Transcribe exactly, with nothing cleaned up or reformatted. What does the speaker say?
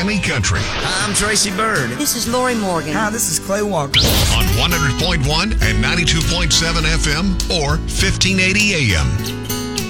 Miami Country. I'm Tracy Bird. This is Lori Morgan. Hi, this is Clay Walker. On one hundred point one and ninety-two point seven F M or fifteen eighty A M.